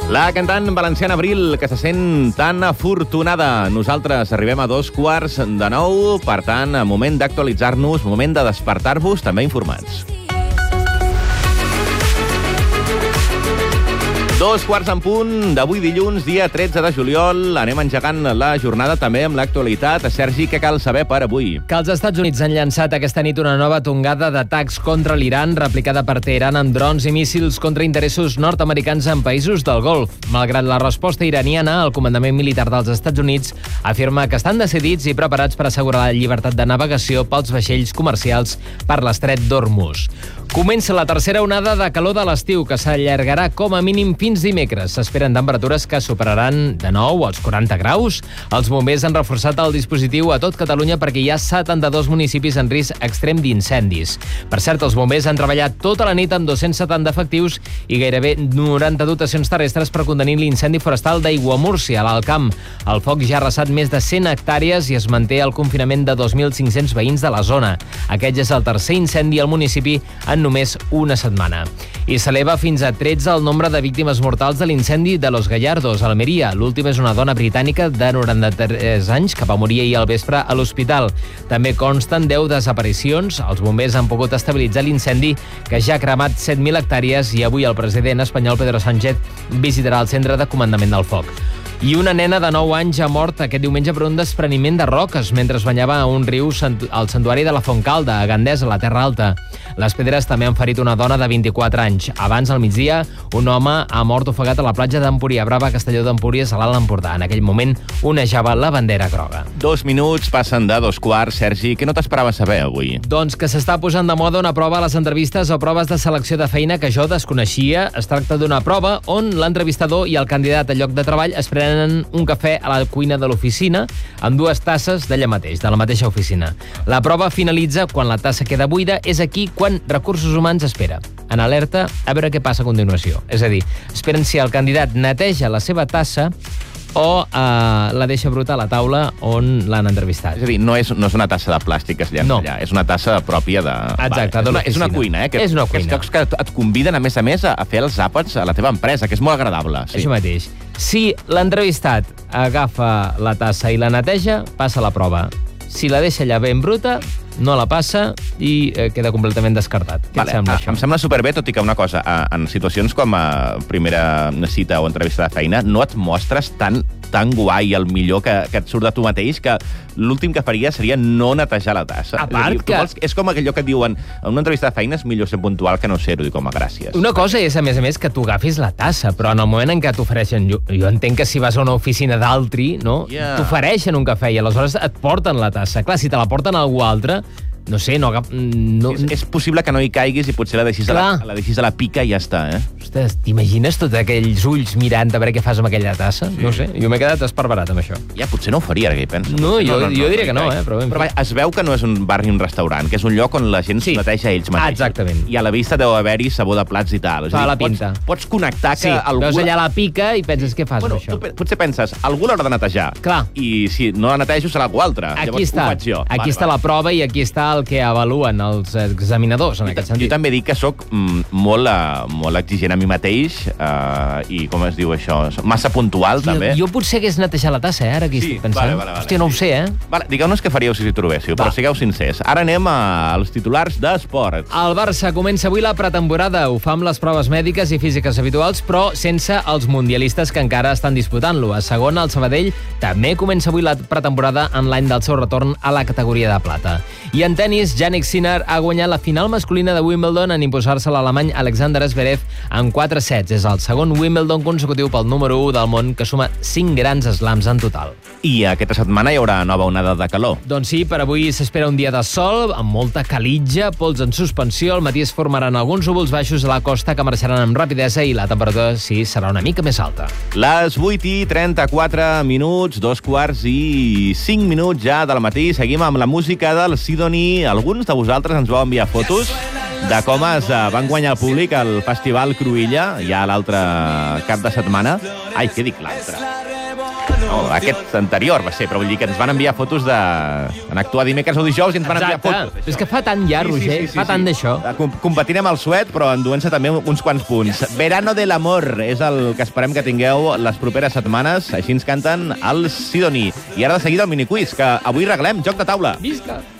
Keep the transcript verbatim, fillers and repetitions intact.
La cantant valenciana Abril, que se sent tan afortunada. Nosaltres arribem a dos quarts de nou, per tant, moment d'actualitzar-nos, moment de despertar-vos també informats. Dos quarts en punt d'avui dilluns, dia tretze de juliol. Anem engegant la jornada també amb l'actualitat. Sergi, què cal saber per avui? Que els Estats Units han llançat aquesta nit una nova tongada d'atacs contra l'Iran, replicada per Teheran amb drons i míssils contra interessos nord-americans en països del Golf. Malgrat la resposta iraniana, el comandament militar dels Estats Units afirma que estan decidits i preparats per assegurar la llibertat de navegació pels vaixells comercials per l'estret d'Hormuz. Comença la tercera onada de calor de l'estiu, que s'allargarà com a mínim fins dimecres. S'esperen temperatures que superaran de nou els quaranta graus. Els bombers han reforçat el dispositiu a tot Catalunya perquè hi ha setanta-dos municipis en risc extrem d'incendis. Per cert, els bombers han treballat tota la nit amb dos-cents setanta efectius i gairebé noranta dotacions terrestres per contenir l'incendi forestal d'Aiguamúrcia, a l'Alt Camp. El foc ja ha arrasat més de cent hectàrees i es manté el confinament de dos mil cinc-cents veïns de la zona. Aquest és el tercer incendi al municipi en només una setmana. I s'eleva fins a tretze el nombre de víctimes mortals de l'incendi de Los Gallardos, a Almeria. L'última és una dona britànica de noranta-tres anys que va morir ahir al vespre a l'hospital. També consten deu desaparicions. Els bombers han pogut estabilitzar l'incendi, que ja ha cremat set mil hectàrees, i avui el president espanyol Pedro Sánchez visitarà el centre de comandament del foc. I una nena de nou anys ha mort aquest diumenge per un despreniment de roques mentre es banyava a un riu al santuari de la Fontcalda, a Gandesa, a la Terra Alta. Les pedres també han ferit una dona de vint-i-quatre anys. Abans, al migdia, un home ha mort ofegat a la platja d'Empúria Brava, a Castelló d'Empúries, a l'Alt Empordà. En aquell moment, onejava la bandera groga. Dos minuts passen de dos quarts. Sergi, què no t'esperaves saber avui? Doncs que s'està posant de moda una prova a les entrevistes o proves de selecció de feina que jo desconeixia. Es tracta d'una prova on l'entrevistador i el candidat a lloc de treball es prenen un cafè a la cuina de l'oficina amb dues tasses d'allà mateix, de la mateixa oficina. La prova finalitza quan la tassa queda buida. És aquí quan Recursos Humans espera, en alerta, a veure què passa a continuació. És a dir, esperen si el candidat neteja la seva tassa o eh, la deixa bruta a la taula on l'han entrevistat. És a dir, no és, no és una tassa de plàstic que es llença no. allà, és una tassa pròpia de... Exacte, vale. de És una cuina, eh? Que, és una cuina. Aquests llocs que et conviden, a més a més, a fer els àpats a la teva empresa, que és molt agradable. Sí. Això mateix. Si l'entrevistat agafa la tassa i la neteja, passa la prova. Si la deixa allà ben bruta, no la passa i eh, queda completament descartat. Què vale, et sembla a, això? Em sembla superbé, tot i que una cosa, en situacions com a primera cita o entrevista de feina, no et mostres tan, tan guai, el millor que, que et surt de tu mateix, que l'últim que faria seria no netejar la tassa. A part és dir, que... vols, és com allò que et diuen, en una entrevista de feina és millor ser puntual que no ser-ho, dic, home, gràcies. Una cosa és, a més a més, que tu agafis la tassa, però en el moment en què t'ofereixen... Jo, jo entenc que si vas a una oficina d'altri, no? Yeah. T'ofereixen un cafè i aleshores et porten la tassa. Clar, si te la porten a algú altre, no sé, no... no... És, és possible que no hi caiguis i potser la deixis, a la, la deixis a la pica i ja està, eh? Ostres, t'imagines tots aquells ulls mirant a veure què fas amb aquella tassa? Sí. No sé, jo m'he quedat esparverat amb això. Ja, potser no ho faria, ara que hi penso. No, jo, no, no, jo diria no, que no, eh? Però, però va, es veu que no és un bar ni un restaurant, que és un lloc on la gent sí. neteja ells mateixos. Exactament. I a la vista deu haver-hi sabor de plats i tal. Fa la pinta. Pots, pots connectar que sí, algú... veus allà la pica i penses què fas bueno, amb això. Tu potser penses, algú l'haurà de netejar. Clar. I si no la netejo serà algú altre. Aquí Llavors, està, ho faig jo. aquí vale, està vale. la prova i aquí està el que avaluen els examinadors, en jo, aquest sentit. Jo també dic que sóc mm, molt, uh, molt exigent a mi mateix uh, i, com es diu això, massa puntual, jo, també. Jo potser hagués netejar la tassa, eh, ara aquí sí, estic pensant. Vale, vale, vale, Hòstia, no sí. ho sé, eh? Vale, digueu-nos què faríeu si s'hi trobéssiu, Va. però sigueu sincers. Ara anem als titulars d'esports. El Barça comença avui la pretemporada. Ho fa amb les proves mèdiques i físiques habituals, però sense els mundialistes que encara estan disputant-lo. A segona, el Sabadell també comença avui la pretemporada en l'any del seu retorn a la categoria de plata. I en tenis, Jannik Sinner ha guanyat la final masculina de Wimbledon en imposar-se l'alemany Alexander Zverev en quatre sets. És el segon Wimbledon consecutiu pel número u del món, que suma cinc grans slams en total. I aquesta setmana hi haurà nova onada de calor. Doncs sí, per avui s'espera un dia de sol, amb molta calitja, pols en suspensió. Al matí es formaran alguns núvols baixos a la costa que marxaran amb rapidesa i la temperatura, sí, serà una mica més alta. Les vuit i trenta-quatre minuts, dos quarts i cinc minuts ja del matí. Seguim amb la música del Sidoni. Alguns de vosaltres ens vau enviar fotos de com es van guanyar el públic al Festival Cruïlla, ja l'altre cap de setmana. Ai, què dic l'altre? No, aquest anterior va ser, però vull dir que ens van enviar fotos de... Van actuar dimecres o dijous i ens van enviar Exacte. fotos. És que fa tant ja, Roger, fa tant d'això. Com competirem el suet, però enduent-se també uns quants punts. Verano del amor és el que esperem que tingueu les properes setmanes. Així ens canten els Sidoní. I ara de seguida el miniquiz, que avui reglem joc de taula. Visca!